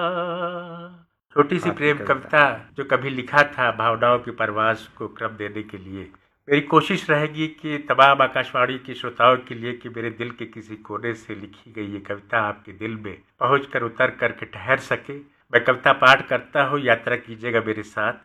छोटी सी आपकी प्रेम कविता। कविता जो कभी लिखा था भावनाओं की परवास को क्रम देने के लिए। मेरी कोशिश रहेगी कि तमाम आकाशवाणी के श्रोताओं के लिए कि मेरे दिल के किसी कोने से लिखी गई ये कविता आपके दिल में पहुंच कर उतर करके ठहर सके। मैं कविता पाठ करता हूँ, यात्रा कीजिएगा मेरे साथ।